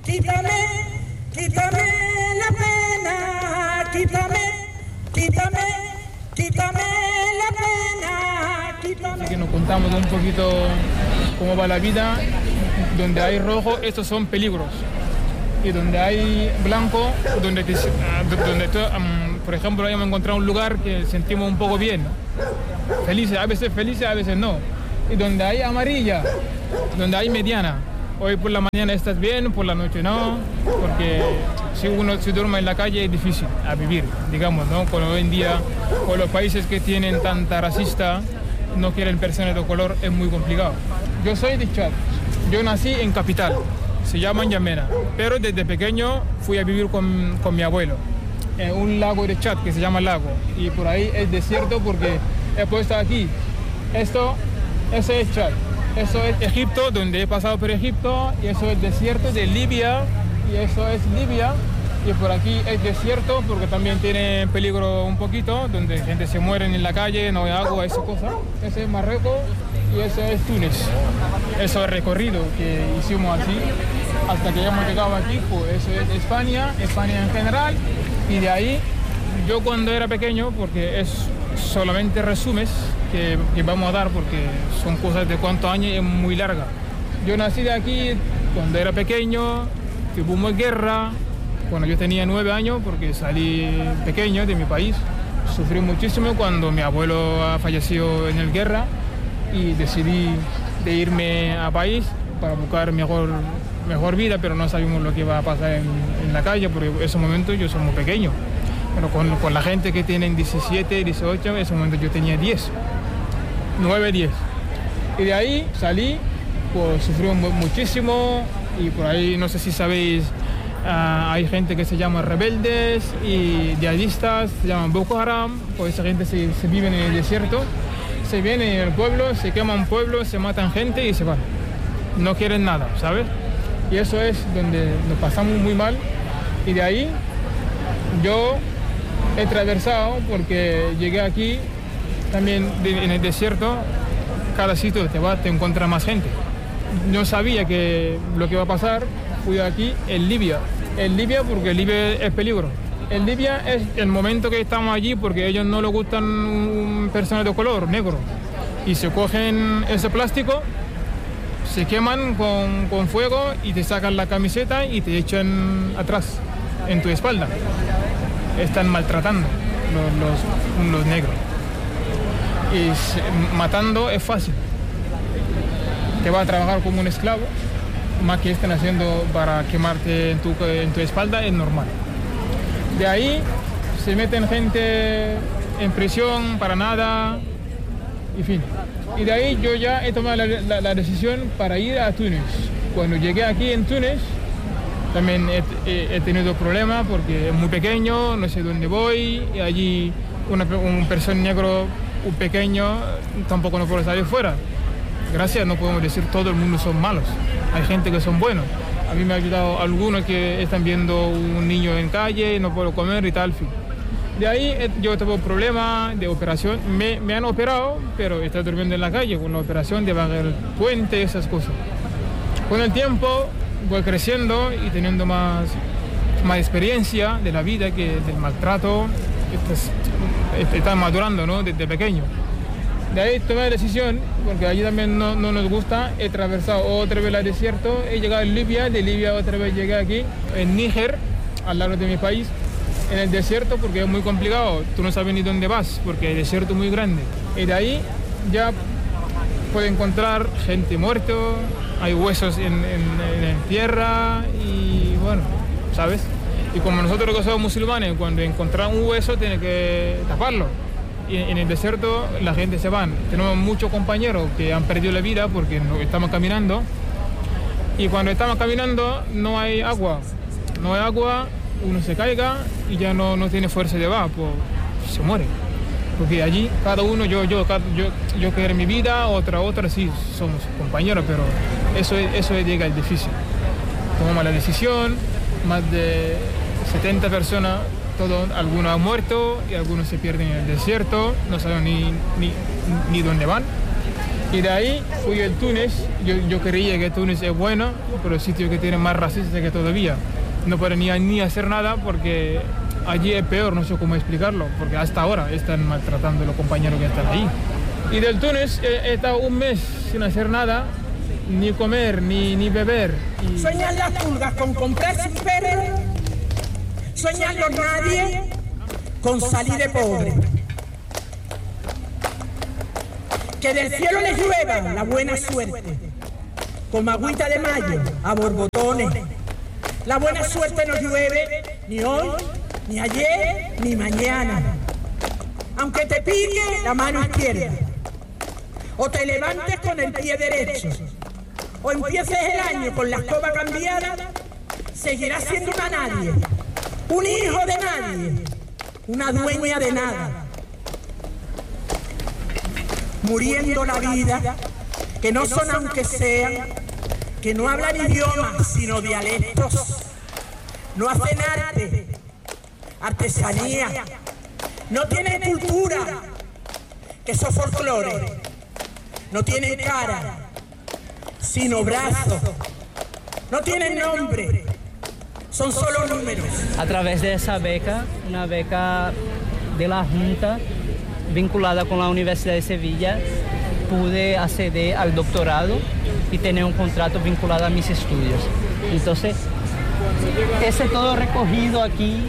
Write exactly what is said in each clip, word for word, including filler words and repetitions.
quítame, quítame la pena, quítame, quítame, quítame la pena, quítame. Así que nos contamos un poquito cómo va la vida. Donde hay rojo, estos son peligros. Y donde hay blanco, donde, te, donde te, um, por ejemplo, hemos encontrado un lugar que sentimos un poco bien, felices, a veces felices, a veces no. Y donde hay amarilla, donde hay mediana. Hoy por la mañana estás bien, por la noche no, porque si uno se duerme en la calle es difícil a vivir, digamos, ¿no? Con hoy en día, con los países que tienen tanta racista, no quieren personas de color, es muy complicado. Yo soy de Chad, yo nací en capital, se llama N'Djamena, pero desde pequeño fui a vivir con, con mi abuelo en un lago de Chad que se llama Lago, y por ahí es desierto porque he puesto aquí, esto, eso es Chad. Eso es Egipto, donde he pasado por Egipto, y eso es desierto de Libia, y eso es Libia, y por aquí es desierto porque también tiene peligro un poquito, donde gente se muere en la calle, no hay agua, esa cosa. Ese es Marruecos y eso es Túnez. Eso es el recorrido que hicimos así, hasta que hemos llegado aquí, pues eso es España, España en general, y de ahí, yo cuando era pequeño, porque es solamente resúmenes que, que vamos a dar porque son cosas de cuántos años, es muy larga. Yo nací de aquí cuando era pequeño, tuvimos guerra, cuando yo tenía nueve años porque salí pequeño de mi país. Sufrí muchísimo cuando mi abuelo falleció en la guerra y decidí de irme a país para buscar mejor, mejor vida, pero no sabíamos lo que iba a pasar en, en la calle porque en ese momento yo soy muy pequeño. Pero con, con la gente que tienen diecisiete, dieciocho, en ese momento yo tenía diez, nueve, diez. Y de ahí salí, pues sufrí muchísimo y por ahí, no sé si sabéis, uh, hay gente que se llama rebeldes y yihadistas, se llaman Boko Haram, pues esa gente se, se vive en el desierto, se vienen en el pueblo, se queman pueblos, se matan gente y se van. No quieren nada, ¿sabes? Y eso es donde nos pasamos muy mal y de ahí yo he atravesado porque llegué aquí también de, en el desierto, cada sitio que te vas te encuentras más gente. No sabía que lo que iba a pasar, fui aquí en Libia. En Libia porque Libia es peligro. En Libia es el momento que estamos allí porque a ellos no les gustan personas de color, negro. Y se cogen ese plástico, se queman con, con fuego y te sacan la camiseta y te echan atrás, en tu espalda. Están maltratando los, los, los negros. Y se, matando es fácil. Te va a trabajar como un esclavo, más que están haciendo para quemarte en tu, en tu espalda es normal. De ahí se meten gente en prisión para nada, en fin. Y de ahí yo ya he tomado la, la, la decisión para ir a Túnez. Cuando llegué aquí en Túnez, también he, he, he tenido problemas porque es muy pequeño, no sé dónde voy, y allí una, un persona negro, un pequeño, tampoco no puedo salir fuera. Gracias, no podemos decir todo el mundo son malos, hay gente que son buenos. A mí me ha ayudado algunos que están viendo un niño en calle, no puedo comer y tal, fin. De ahí yo tuve un problema de operación, me, me han operado, pero estoy durmiendo en la calle con la operación de bajar el puente, esas cosas. Con el tiempo voy creciendo y teniendo más, más experiencia de la vida que del maltrato, estás, estás madurando, ¿no? Desde pequeño. De ahí tomé la decisión, porque allí también no, no nos gusta, he atravesado otra vez el desierto, he llegado a Libia, de Libia otra vez llegué aquí, en Níger, al lado de mi país, en el desierto porque es muy complicado, tú no sabes ni dónde vas, porque el desierto es muy grande. Y de ahí ya puedes encontrar gente muerta, hay huesos en, en, en tierra y bueno, ¿sabes? Y como nosotros que somos musulmanes, cuando encontramos un hueso tiene que taparlo. Y en el desierto la gente se va. Tenemos muchos compañeros que han perdido la vida porque no, estamos caminando. Y cuando estamos caminando no hay agua. No hay agua, uno se caiga y ya no, no tiene fuerza de va, pues se muere. Porque allí cada uno, yo, yo, yo, yo quiero mi vida, otra, otra, sí, somos compañeros, pero eso, eso llega al difícil. Tomamos la decisión, más de setenta personas, todos, algunos han muerto y algunos se pierden en el desierto, no saben ni, ni, ni dónde van. Y de ahí fui a Túnez. Yo, yo creía que Túnez es bueno, pero es sitio que tiene más racistas que todavía. No pueden ni, ni hacer nada porque allí es peor, no sé cómo explicarlo, porque hasta ahora están maltratando a los compañeros que están ahí. Y del Túnez he, he estado un mes sin hacer nada, ni comer, ni, ni beber. Y... Sueñan las pulgas con comprarse un perro, sueñan los nadie con salir de pobre. Que del cielo les llueva la buena suerte, como agüita de mayo a borbotones. La buena suerte no llueve ni hoy, ni ayer, ni mañana. Aunque te pique la mano izquierda, o te levantes con el pie derecho, o empieces el año con la escoba cambiada, seguirás siendo una nadie, un hijo de nadie, una dueña de nada. Muriendo la vida, que no son aunque sean, que no hablan idiomas sino dialectos, no hacen arte, artesanía, no tienen cultura, que son folclore, no tienen cara, sino brazos, no tienen nombre, son solo números. A través de esa beca, una beca de la Junta, vinculada con la Universidad de Sevilla, pude acceder al doctorado y tener un contrato vinculado a mis estudios. Entonces, ese todo recogido aquí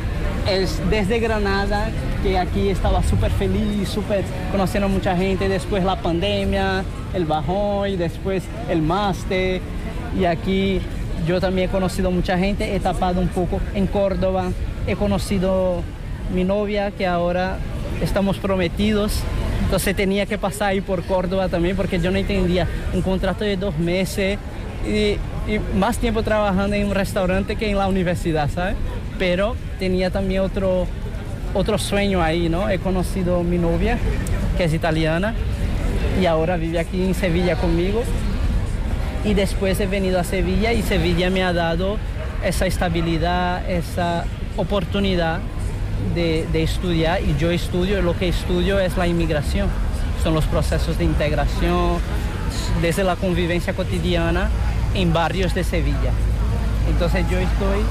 es desde Granada, que aquí estaba súper feliz, súper conociendo a mucha gente, después la pandemia, el bajón y después el máster. Y aquí yo también he conocido mucha gente, he tapado un poco en Córdoba, he conocido mi novia que ahora estamos prometidos, entonces tenía que pasar ahí por Córdoba también porque yo no entendía un contrato de dos meses y, y más tiempo trabajando en un restaurante que en la universidad, ¿sabes? Pero tenía también otro, otro sueño ahí, ¿no? He conocido a mi novia, que es italiana, y ahora vive aquí en Sevilla conmigo. Y después he venido a Sevilla y Sevilla me ha dado esa estabilidad, esa oportunidad de, de estudiar. Y yo estudio, lo que estudio es la inmigración, son los procesos de integración, desde la convivencia cotidiana en barrios de Sevilla. Entonces yo estoy...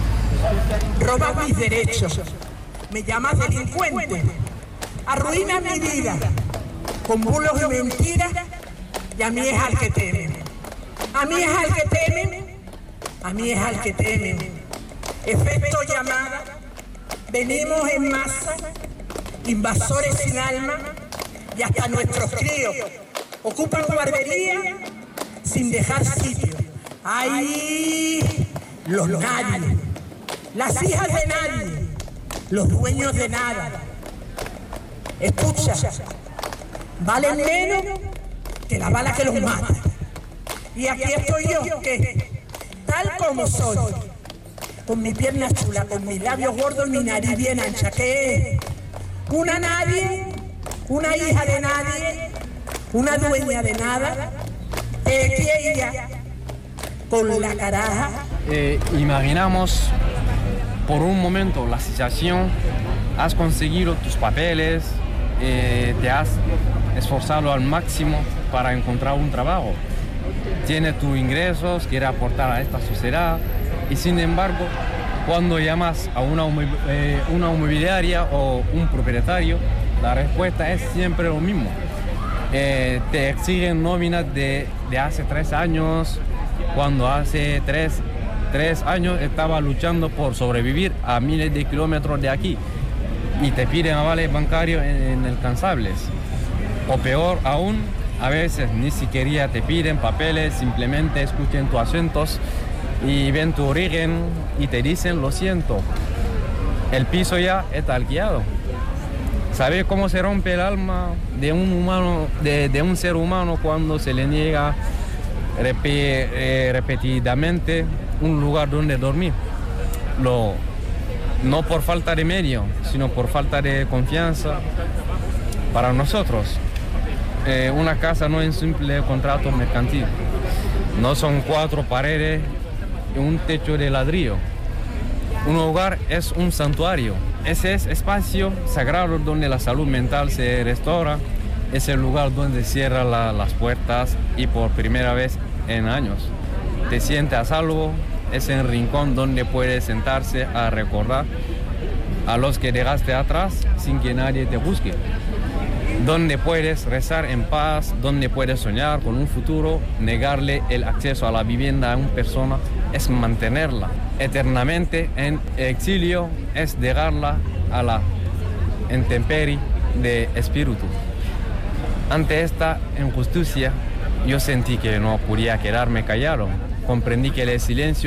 Robas mis derechos, me llamas delincuente, arruinas mi vida con bulos y mentiras, y a mí es al que temen. A mí es al que temen, a mí es al que temen. Efecto llamada, venimos en masa, invasores sin alma, y hasta nuestros críos ocupan guardería sin dejar sitio. ¡Ay! Los nadie, las hijas de nadie, los dueños de nada. Escucha, valen menos que la bala que los mata. Y aquí estoy yo, que tal como soy, con mi pierna chula, con mis labios gordos, mi nariz bien ancha, que es una nadie, una hija de nadie, una dueña de nada, eh, que ella, con la caraja. Eh, imaginamos por un momento la situación, has conseguido tus papeles, eh, te has esforzado al máximo para encontrar un trabajo. Tienes tus ingresos, quieres aportar a esta sociedad y sin embargo, cuando llamas a una, eh, una inmobiliaria o un propietario, la respuesta es siempre lo mismo. Eh, te exigen nóminas de, de hace tres años, cuando hace tres, tres años estaba luchando por sobrevivir a miles de kilómetros de aquí y te piden avales bancarios inalcanzables. O peor aún, a veces ni siquiera te piden papeles, simplemente escuchan tus acentos y ven tu origen y te dicen lo siento, el piso ya está alquilado. ¿Sabes cómo se rompe el alma de un humano, de, de un ser humano cuando se le niega rep eh, repetidamente un lugar donde dormir? Lo, no por falta de medio, sino por falta de confianza para nosotros. Eh, una casa no es un simple contrato mercantil, no son cuatro paredes y un techo de ladrillo. Un hogar es un santuario, ese es espacio sagrado donde la salud mental se restaura es el lugar donde cierran la, las puertas y por primera vez en años te sientes a salvo. Es el rincón donde puedes sentarse a recordar a los que dejaste atrás sin que nadie te busque. Donde puedes rezar en paz, donde puedes soñar con un futuro. Negarle el acceso a la vivienda a una persona es mantenerla eternamente en exilio, es dejarla a la intemperie de espíritu. Ante esta injusticia, yo sentí que no podía quedarme callado. Comprendí que el silencio